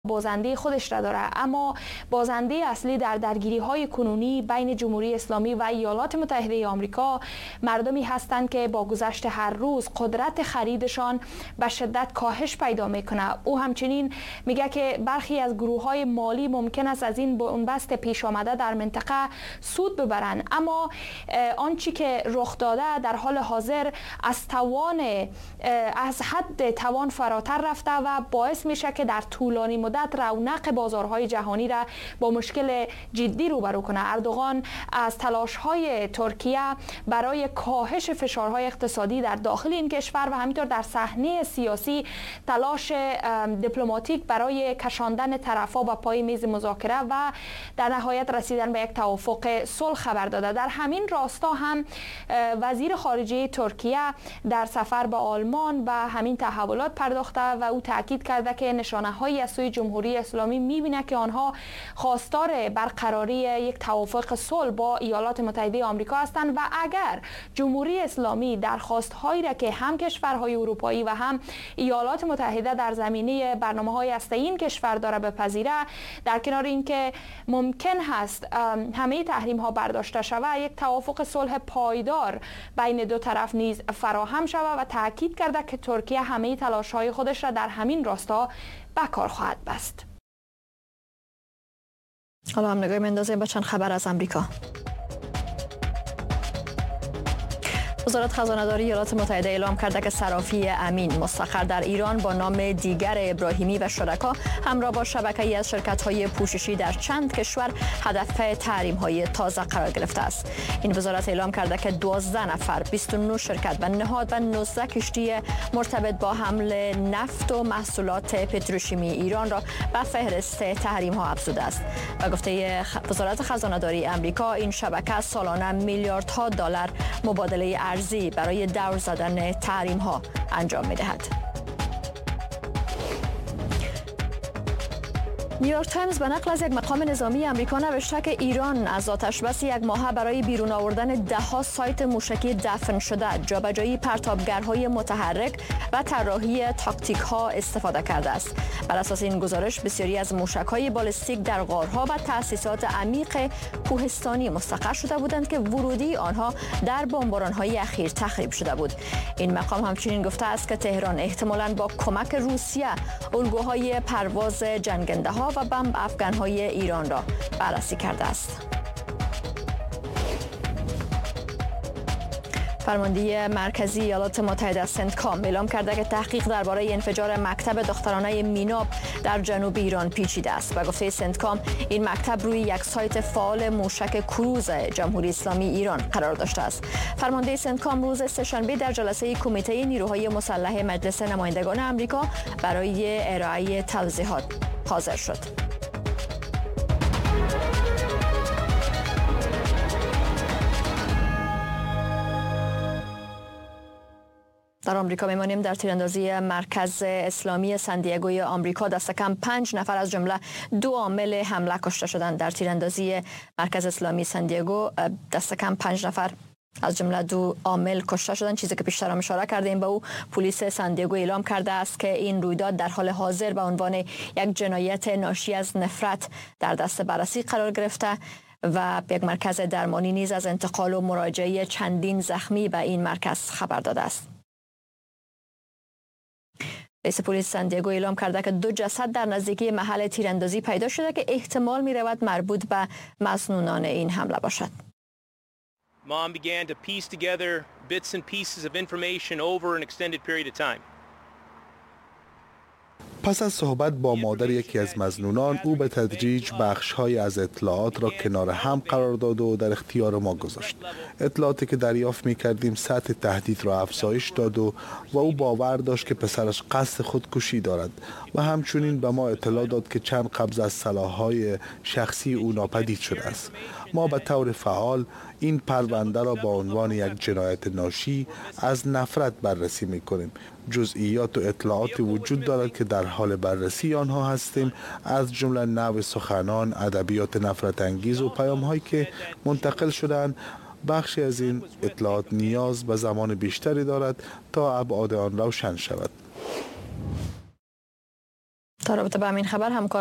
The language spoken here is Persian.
بازنده خودش را داره، اما بازنده اصلی در درگیری های کنونی بین جمهوری اسلامی و ایالات متحده آمریکا مردمی هستند که با گذشت هر روز قدرت خریدشان به شدت کاهش پیدا میکنه. او همچنین میگه که برخی از گروه های مالی ممکن است از این بنبست پیش آمده در منطقه سود ببرند، اما آنچه که رخ داده در حال حاضر از حد توان فراتر رفته و باعث میشه که در طولانی مدت رونق بازارهای جهانی را با مشکل جدی روبرو کنه. اردوغان از تلاش‌های ترکیه برای کاهش فشارهای اقتصادی در داخل این کشور و همینطور در صحنه سیاسی تلاش دیپلماتیک برای کشاندن طرف‌ها به پای میز مذاکره و در نهایت رسیدن به یک توافق صلح خبر داده. در همین راستا هم وزیر خارجه ترکیه در سفر به آلمان و همین تحولات پرداخته و او تاکید کرده که نشانه‌هایی از سوی جمهوری اسلامی می‌بینه که آنها خواستار برقراری یک توافق صلح با ایالات متحده آمریکا هستند و اگر جمهوری اسلامی درخواست‌هایی را که هم کشورهای اروپایی و هم ایالات متحده در زمینه برنامه‌های هسته‌ای این کشور داره بپذیره، در کنار اینکه ممکن هست همه تحریم‌ها برداشته شود، یک توافق صلح پایدار بین دو طرف نیز فراهم شود و تاکید کرده که ترکیه همه تلاش‌های خودش را در همین راستا به کار خواهد بست. حالا هم نگاهی می‌اندازیم به چند خبر از امریکا. وزارت خزانه‌داری ایالات متحده اعلام کرده که صرافی امین مستقر در ایران با نام دیگر ابراهیمی و شرکا همراه با شبکه‌ای از شرکت‌های پوششی در چند کشور هدف تحریم‌های تازه قرار گرفته است. این وزارت اعلام کرده که 12 نفر، 29 شرکت و نهاد و 19 کشتی مرتبط با حمل نفت و محصولات پتروشیمی ایران را به فهرست تحریم‌ها افزوده است. و گفته وزارت خزانه‌داری آمریکا این شبکه سالانه میلیاردها دلار مبادله ارزی برای دور زدن تحریم ها انجام می دهد. نیویورک تایمز به نقل از یک مقام نظامی آمریکا نوشته که ایران از آتشبس یک ماهه برای بیرون آوردن ده‌ها سایت موشکی دفن شده، جابجایی پرتابگرهای متحرک و طراحی تاکتیک‌ها استفاده کرده است. بر اساس این گزارش بسیاری از موشک‌های بالستیک در غارها و تأسیسات عمیق کوهستانی مستقر شده بودند که ورودی آنها در بمباران‌های اخیر تخریب شده بود. این مقام همچنین گفته است که تهران احتمالاً با کمک روسیه الگوهای پرواز جنگنده‌ها و بمب افغان‌های ایران را بررسی کرده است. فرمانده مرکزی ایالات متحده سنتکام اعلام کرده که تحقیق درباره انفجار مکتب دخترانه میناب در جنوب ایران پیچیده است. و گفته سنتکام این مکتب روی یک سایت فعال موشک کروز جمهوری اسلامی ایران قرار داشته است. فرمانده سنتکام روز سه‌شنبه در جلسه کمیته نیروهای مسلح مجلس نمایندگان آمریکا برای ارائه توضیحات حاضر شد. در آمریکا میمانیم. در تیراندازی مرکز اسلامی سندیگوی آمریکا دست کم 5 نفر از جمله 2 عامل حمله کشته شدند. در تیراندازی مرکز اسلامی سندیگو دست کم 5 نفر از جمله 2 عامل کشته شدند، چیزی که پیشتر هم اشاره کردیم به او. پلیس سندیگو اعلام کرده است که این رویداد در حال حاضر به عنوان یک جنایت ناشی از نفرت در دست بررسی قرار گرفته و یک مرکز درمانی نیز از انتقال و مراجعه چندین زخمی به این مرکز خبر داده است. رئیس پلیس سندیگو اعلام کرده که 2 جسد در نزدیکی محل تیراندازی پیدا شده که احتمال می رود مربوط به مسنونان این حمله باشد. Mom began to piece together bits and pieces of information over an extended period of time. پس از صحبت با مادر یکی از مظنونان، او به تدریج بخش‌های از اطلاعات را کنار هم قرار داد و در اختیار ما گذاشت. اطلاعاتی که دریافت می‌کردیم سطح تهدید را افزایش داد و او باور داشت که پسرش قصد خودکشی دارد و همچنین به ما اطلاع داد که چند قبض از سلاح‌های شخصی او ناپدید شده است. ما به طور فعال این پرونده را با عنوان یک جنایت ناشی از نفرت بررسی می‌کنیم. جزئیات و اطلاعاتی وجود دارد که در حال بررسی آنها هستیم، از جمله نوع سخنان، ادبیات نفرت انگیز و پیام‌هایی که منتقل شدند. بخشی از این اطلاعات نیاز به زمان بیشتری دارد تا ابعاد آن روشن شود. در رابطه با همین خبر همکار